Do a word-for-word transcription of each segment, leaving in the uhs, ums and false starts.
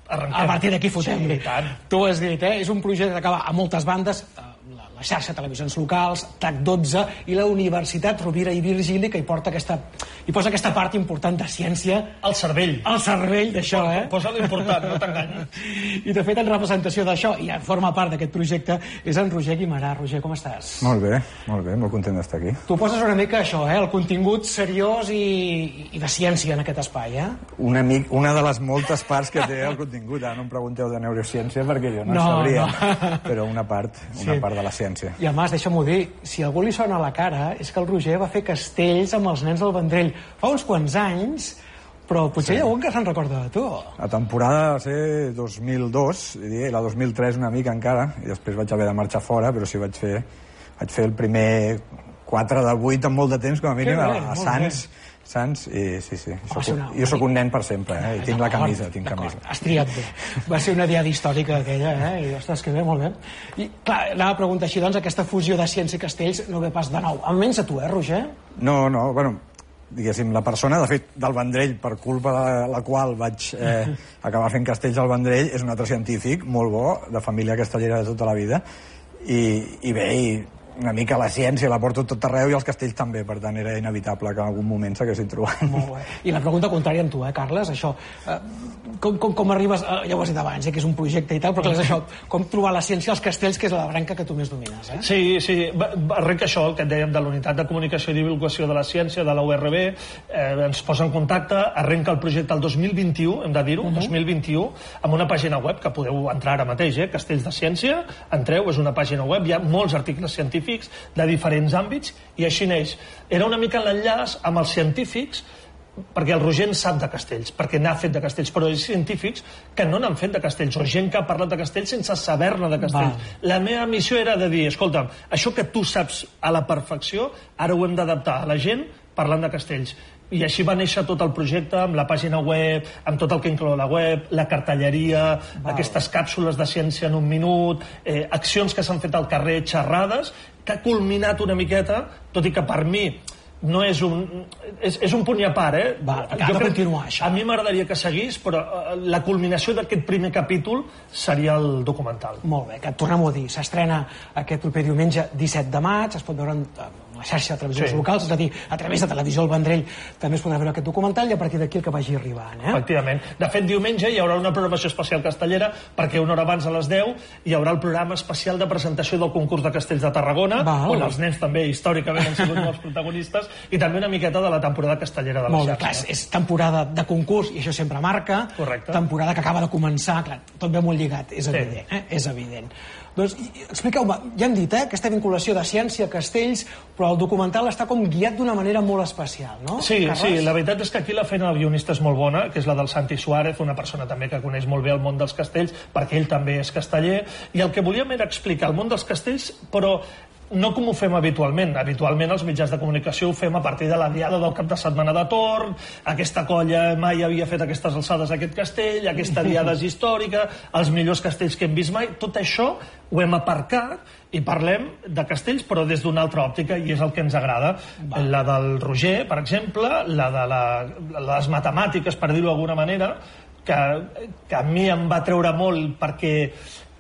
a partir d'aquí fotem-li. Tu ho has dit, eh? És un projecte que va a moltes bandes, la xarxa de televisions locals, T A C dotze i la Universitat Rovira i Virgili, que hi porta aquesta, hi posa aquesta part important de ciència. El cervell. El cervell d'això, eh? Posa l'important, no t'enganyis. I de fet, en representació d'això, i forma part d'aquest projecte, és en Roger Guimarà. Roger, com estàs? Molt bé, molt bé, molt content d'estar aquí. Tu poses una mica això, eh? El contingut seriós i, i de ciència en aquest espai, eh? Una, mic, una de les moltes parts que té el contingut. Ara no em pregunteu de neurociència perquè jo no, no sabria, no. però una part, una sí. part de la ciència. I a més, deixa'm-ho dir, si algú li sona a la cara és que el Roger va fer castells amb els nens del Vendrell fa uns quants anys, però potser sí. Hi ha algú que se'n recorda de tu. La temporada va ser dos mil dos, i la dos mil tres una mica encara, i després vaig haver de marxar fora, però sí vaig fer, vaig fer el primer quatre de vuit en molt de temps, com a mínim, bé, a, a Sants. Bé. Sants, i sí, sí. Soc, una... Jo sóc un nen per sempre, eh? I tinc la camisa, tinc camisa. Has triat bé. Va ser una diada històrica aquella, eh? I ostres, que bé, molt bé. I, clar, anava a preguntar així, doncs, aquesta fusió de ciència i castells no ve pas de nou. Almenys a tu, eh, Roger? No, no, bueno, diguéssim, la persona, de fet, del Vendrell, per culpa de la qual vaig eh, acabar fent castells al Vendrell, és un altre científic molt bo, de família castellera de tota la vida, i, i bé, i una mica la ciència la porto tot arreu i els castells també, per tant era inevitable que en algun moment s'haguessin trobat. Molt bé. I la pregunta contrària amb tu, eh, Carles, això, eh, com, com, com arribes, eh, ja ho has dit abans, eh, que és un projecte i tal, però clar, és això, com trobar la ciència als castells, que és la branca que tu més domines, eh? Sí, sí, arrenca això, el que et dèiem de la Unitat de Comunicació i Divulgació de la Ciència, de la U R B, eh, ens posa en contacte, arrenca el projecte el dos mil vint-i-u, hem de dir-ho, uh -huh. dos mil vint-i-u, amb una pàgina web que podeu entrar ara mateix, eh, Castells de Ciència, entreu, és una pàgina web, hi ha molts articles científics de diferents àmbits, i així neix. Era una mica l'enllaç amb els científics, perquè el Roger en sap de castells, perquè n'ha fet de castells, però els científics que no n'han fet de castells, o gent que ha parlat de castells sense saber-ne de castells. Va. La meva missió era de dir, escolta'm, això que tu saps a la perfecció, ara ho hem d'adaptar a la gent parlant de castells. I així va néixer tot el projecte, amb la pàgina web, amb tot el que inclou la web, la cartelleria, Val. Aquestes càpsules de ciència en un minut, eh, accions que s'han fet al carrer, xerrades, que ha culminat una miqueta, tot i que per mi no és un... És, és un punt i a part, eh? Va, ha de continuar, això. A mi m'agradaria que seguís, però la culminació d'aquest primer capítol seria el documental. Molt bé, que tornem-ho a dir, s'estrena aquest proper diumenge disset de maig, es pot veure en la xarxa de televisions sí. locals, és a dir, a través de Televisió El Vendrell també es podrà veure aquest documental i a partir d'aquí el que vagi arribant, eh? Efectivament. De fet, diumenge hi haurà una programació especial castellera, perquè una hora abans a les deu hi haurà el programa especial de presentació del concurs de castells de Tarragona, Val. On els nens també històricament han sigut molts protagonistes, i també una miqueta de la temporada castellera de la Molt xarxa. Clar, és, és temporada de concurs, i això sempre marca. Correcte. Temporada que acaba de començar, clar, tot ve molt lligat, és evident, sí. eh? És evident. Doncs, expliqueu-me, ja hem dit, eh, aquesta vinculació de ciència, castells, però el documental està com guiat d'una manera molt especial, no? Sí, Carles? sí, la veritat és que aquí la feina del guionista és molt bona, que és la del Santi Suárez, una persona també que coneix molt bé el món dels castells, perquè ell també és casteller, i el que volíem era explicar el món dels castells, però no com ho fem habitualment. Habitualment els mitjans de comunicació ho fem a partir de la diada del cap de setmana de torn, aquesta colla mai havia fet aquestes alçades aquest castell, aquesta diada és històrica, els millors castells que hem vist mai, tot això ho hem aparcat i parlem de castells però des d'una altra òptica, i és el que ens agrada. Va. La del Roger, per exemple, la de la, les matemàtiques, per dir-ho d'alguna manera, que, que a mi em va treure molt perquè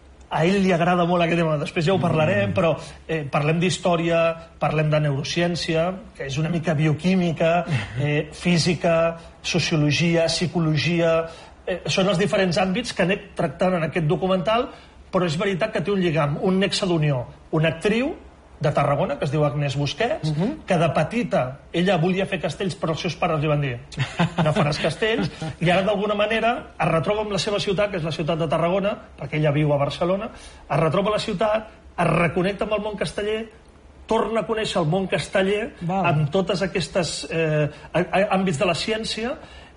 a ell li agrada molt aquest tema, després ja ho parlarem, però eh, parlem d'història, parlem de neurociència, que és una mica bioquímica, eh, física, sociologia, psicologia... Eh, són els diferents àmbits que anem tractant en aquest documental, però és veritat que té un lligam, un nexe d'unió. Una actriu de Tarragona, que es diu Agnès Busquets, uh -huh. que de petita ella volia fer castells, però els seus pares li van dir no faràs castells, i ara d'alguna manera es retroba amb la seva ciutat, que és la ciutat de Tarragona, perquè ella viu a Barcelona, es retroba a la ciutat, es reconnecta amb el món casteller, torna a conèixer el món casteller, Val. Amb totes aquestes eh, àmbits de la ciència,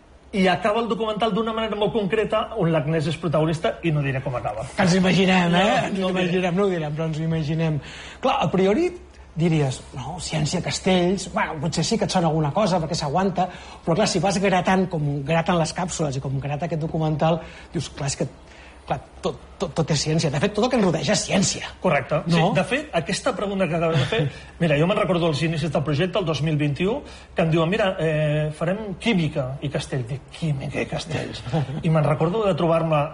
i acaba el documental d'una manera molt concreta on l'Agnès és protagonista, i no diré com acaba. Que ens imaginem, eh? No, ens no imaginem, no ho direm, però ens imaginem. Clar, a priori diries, no, ciència, castells, bueno, potser sí que et sona alguna cosa perquè s'aguanta, però clar, si vas gratant com graten les càpsules i com grata aquest documental, dius, clar, és que clar, tot, tot, tot és ciència. De fet, tot el que ens rodeja és ciència. Correcte. No? Sí, de fet, aquesta pregunta que acabes de fer... Mira, jo me'n recordo els inicis del projecte, el dos mil vint-i-u, que em diuen, mira, eh, farem química i castells. Dic, química i castells. I me'n recordo de trobar-me